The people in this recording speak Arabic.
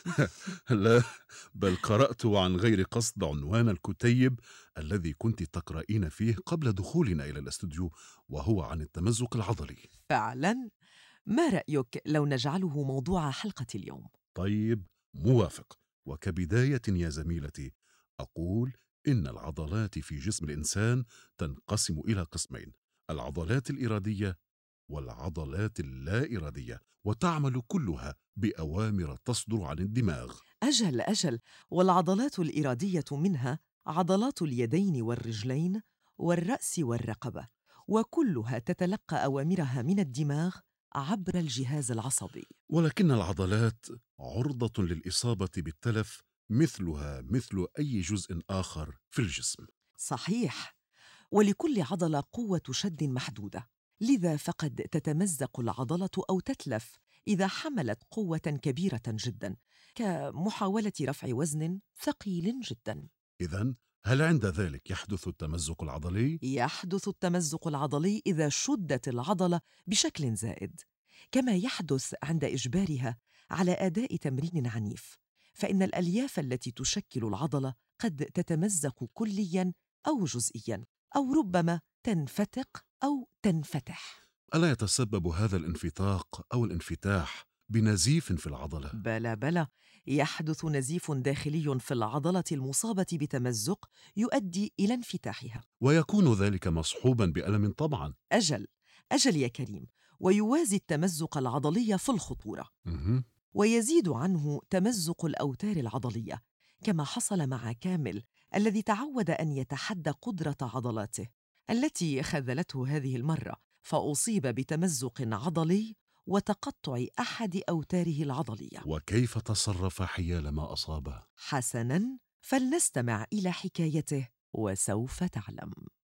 لا، بل قرأت عن غير قصد عنوان الكتيب الذي كنت تقرأين فيه قبل دخولنا إلى الاستوديو، وهو عن التمزق العضلي. فعلاً؟ ما رأيك لو نجعله موضوع حلقة اليوم؟ طيب، موافق. وكبداية يا زميلتي، أقول إن العضلات في جسم الإنسان تنقسم إلى قسمين: العضلات الإرادية والعضلات اللا إرادية، وتعمل كلها بأوامر تصدر عن الدماغ. أجل أجل، والعضلات الإرادية منها عضلات اليدين والرجلين والرأس والرقبة، وكلها تتلقى أوامرها من الدماغ عبر الجهاز العصبي. ولكن العضلات عرضة للإصابة بالتلف مثلها مثل أي جزء آخر في الجسم. صحيح، ولكل عضلة قوة شد محدودة، لذا فقد تتمزق العضلة أو تتلف إذا حملت قوة كبيرة جدا، كمحاولة رفع وزن ثقيل جدا. إذن هل عند ذلك يحدث التمزق العضلي؟ يحدث التمزق العضلي إذا شدت العضلة بشكل زائد، كما يحدث عند إجبارها على أداء تمرين عنيف، فإن الألياف التي تشكل العضلة قد تتمزق كلياً أو جزئياً، أو ربما تنفتق أو تنفتح. ألا يتسبب هذا الانفتاق أو الانفتاح بنزيف في العضلة؟ بلى بلى، يحدث نزيف داخلي في العضلة المصابة بتمزق يؤدي إلى انفتاحها. ويكون ذلك مصحوبا بألم طبعا. أجل أجل يا كريم، ويوازي التمزق العضلي في الخطورة، مهم. ويزيد عنه تمزق الأوتار العضلية، كما حصل مع كامل الذي تعود أن يتحدى قدرة عضلاته التي خذلته هذه المرة، فأصيب بتمزق عضلي وتقطع أحد أوتاره العضلية. وكيف تصرف حيال ما أصابه؟ حسناً، فلنستمع إلى حكايته وسوف تعلم.